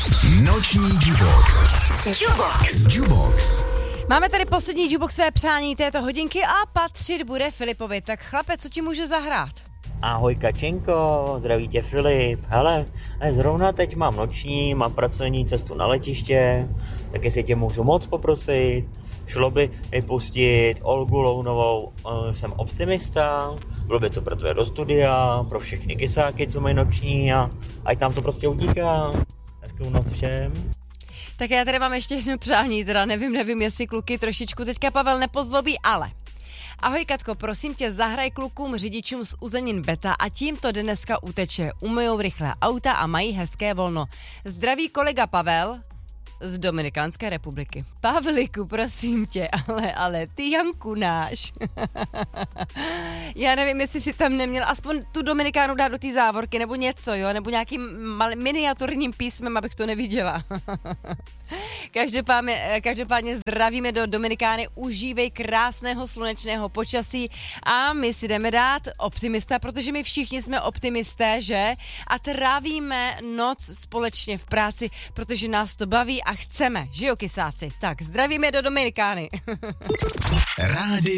Noční Jubox. Máme tady poslední Juboxové přání této hodinky a patřit bude Filipovi. Tak chlape, co ti můžu zahrát? Ahoj Kačenko, zdraví tě Filip. Hele, zrovna teď mám noční, mám pracovní cestu na letiště, tak jestli tě můžu moc poprosit, šlo by mi pustit Olgu Lounovou, jsem optimista, bylo by to pro tvé do studia, pro všechny kysáky, co mají noční a ať nám to prostě utíká. Hezkou noc všem. Tak já tady mám ještě jedno přání, teda nevím, jestli kluky trošičku teďka Pavel nepozlobí, ale... Ahoj Katko, prosím tě, zahraj klukům řidičům z uzenin Beta a tím to dneska uteče. Umyjou rychle auta a mají hezké volno. Zdraví kolega Pavel z Dominikánské republiky. Pavliku, prosím tě, ale ty Janku náš. Já nevím, jestli si tam neměl aspoň tu Dominikánu dát do té závorky, nebo něco, jo, nebo nějakým miniaturním písmem, abych to neviděla. Každopádně zdravíme do Dominikány, užívej krásného slunečného počasí a my si jdeme dát optimista, protože my všichni jsme optimisté, že? A trávíme noc společně v práci, protože nás to baví a chceme, že jo kysáci? Tak zdravíme do Dominikány.